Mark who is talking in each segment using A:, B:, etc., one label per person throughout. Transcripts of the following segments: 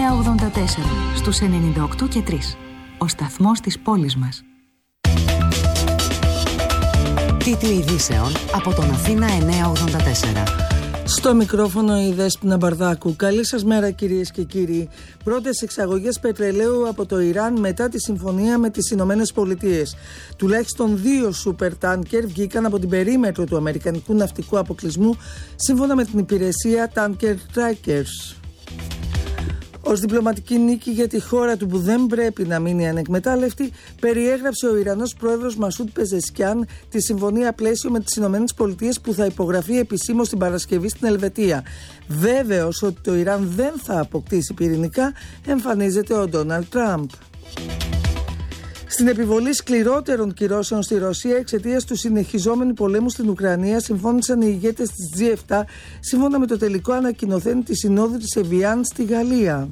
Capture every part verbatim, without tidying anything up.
A: εννιακόσια ογδόντα τέσσερα στους ενενήντα οκτώ και τρία. Ο σταθμός της πόλης μας.
B: Τίτλοι ειδήσεων από τον Αθήνα εννιακόσια ογδόντα τέσσερα.
C: Στο μικρόφωνο η Δέσποινα Μπαρδάκου. Καλή σας μέρα κυρίες και κύριοι. Πρώτες εξαγωγές πετρελαίου από το Ιράν μετά τη συμφωνία με τις Ηνωμένες Πολιτείες. Τουλάχιστον δύο σούπερ τάνκερ βγήκαν από την περίμετρο του Αμερικανικού ναυτικού αποκλεισμού σύμφωνα με την υπηρεσία Tanker Trackers. Ως διπλωματική νίκη για τη χώρα του που δεν πρέπει να μείνει ανεκμετάλλευτη, περιέγραψε ο Ιρανός πρόεδρος Μασούντ Πεζεσκιάν τη συμφωνία πλαίσιο με τις Ηνωμένες Πολιτείες που θα υπογραφεί επισήμως την Παρασκευή στην Ελβετία. Βέβαιος ότι το Ιράν δεν θα αποκτήσει πυρηνικά, εμφανίζεται ο Ντόναλντ Τραμπ. Στην επιβολή σκληρότερων κυρώσεων στη Ρωσία εξαιτίας του συνεχιζόμενου πολέμου στην Ουκρανία, συμφώνησαν οι ηγέτες της τζι επτά σύμφωνα με το τελικό ανακοινωθέν της Συνόδου της Εβιάν στη Γαλλία.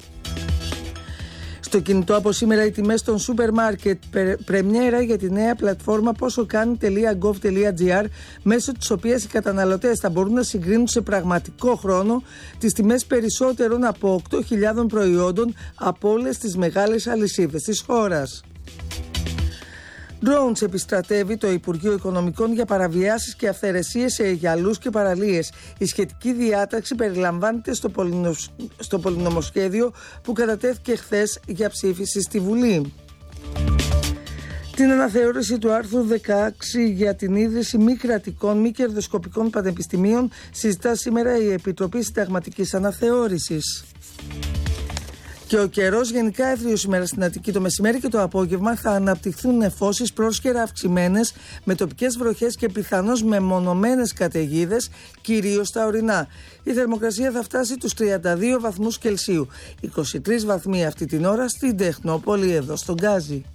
C: Στο κινητό από σήμερα οι τιμές των σούπερ μάρκετ, πρεμιέρα για τη νέα πλατφόρμα ποσοκάνει.gov.gr, μέσω της οποίας οι καταναλωτές θα μπορούν να συγκρίνουν σε πραγματικό χρόνο τις τιμές περισσότερων από οκτώ χιλιάδες προϊόντων από όλες τις μεγάλες αλυσίδες της χώρας. Drones επιστρατεύει το Υπουργείο Οικονομικών για παραβιάσεις και αυθαιρεσίες σε αιγιαλούς και παραλίες. Η σχετική διάταξη περιλαμβάνεται στο, πολυνομ... στο πολυνομοσχέδιο που κατατέθηκε χθες για ψήφιση στη Βουλή. Την αναθεώρηση του άρθρου δεκαέξι για την ίδρυση μη κρατικών, μη κερδοσκοπικών πανεπιστημίων συζητά σήμερα η Επιτροπή Συνταγματικής Αναθεώρησης. Και ο καιρός γενικά εύθριος σήμερα στην Αττική. Το μεσημέρι και το απόγευμα θα αναπτυχθούν νεφώσεις πρόσκαιρα αυξημένες με τοπικές βροχές και πιθανώς μεμονωμένες καταιγίδες, κυρίως στα ορεινά. Η θερμοκρασία θα φτάσει τους τριάντα δύο βαθμούς Κελσίου. είκοσι τρεις βαθμοί αυτή την ώρα στην Τεχνόπολη, εδώ στον Γκάζι.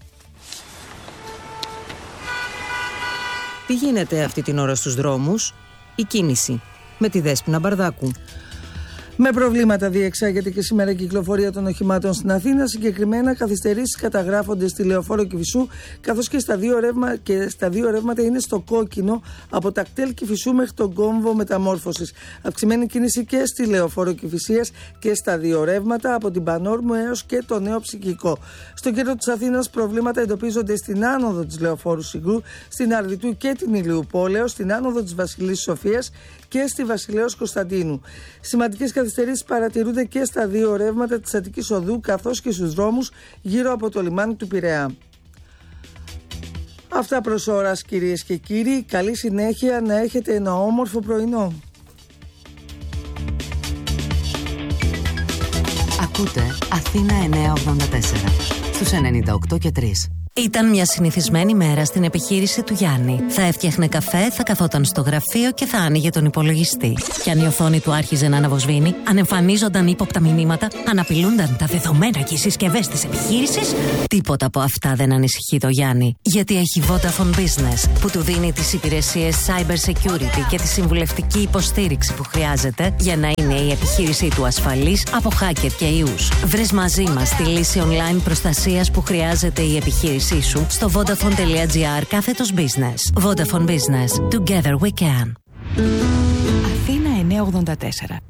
B: Τι γίνεται αυτή την ώρα στους δρόμους? Η κίνηση με τη Δέσποινα Μπαρδάκου.
C: Με προβλήματα διεξάγεται και σήμερα η κυκλοφορία των οχημάτων στην Αθήνα. Συγκεκριμένα, καθυστερήσεις καταγράφονται στη Λεωφόρο Κηφισού, καθώς και στα δύο, ρεύμα, και στα δύο ρεύματα είναι στο κόκκινο από τα κτέλ Κηφισού μέχρι τον κόμβο μεταμόρφωσης. Αυξημένη κίνηση και στη Λεωφόρο Κηφισίας και στα δύο ρεύματα από την Πανόρμου έως και το Νέο Ψυχικό. Στο κέντρο της Αθήνας προβλήματα εντοπίζονται στην άνοδο της Λεωφόρου Συγκρού, στην Αρδιτού και την Ηλιουπόλεως, στην άνοδο της Βασιλής Σοφίας και στη Βασιλέως Κωνσταντίνου. Σημαντικές καθυστερήσεις παρατηρούνται και στα δύο ρεύματα της Αττικής Οδού, καθώς και στους δρόμους γύρω από το λιμάνι του Πειραιά. Αυτά προς ώρας κυρίες και κύριοι. Καλή συνέχεια, να έχετε ένα όμορφο πρωινό.
B: Ακούτε Αθήνα εννιακόσια ογδόντα τέσσερα στους ενενήντα οκτώ και τρία.
D: Ήταν μια συνηθισμένη μέρα στην επιχείρηση του Γιάννη. Θα έφτιαχνε καφέ, θα καθόταν στο γραφείο και θα άνοιγε τον υπολογιστή. Κι αν η οθόνη του άρχιζε να αναβοσβήνει, αν εμφανίζονταν ύποπτα μηνύματα, αν απειλούνταν τα δεδομένα και οι συσκευές της επιχείρησης, τίποτα από αυτά δεν ανησυχεί το Γιάννη. Γιατί έχει Vodafone Business, που του δίνει τις υπηρεσίες cyber security και τη συμβουλευτική υποστήριξη που χρειάζεται για να είναι η επιχείρησή του ασφαλής από hacker και ιούς. Βρες μαζί μας τη λύση online προστασίας που χρειάζεται η επιχείρηση σου στο vodafone.gr κάθετος business. Vodafone Business. Together we can.
A: Αθήνα εννιακόσια ογδόντα τέσσερα.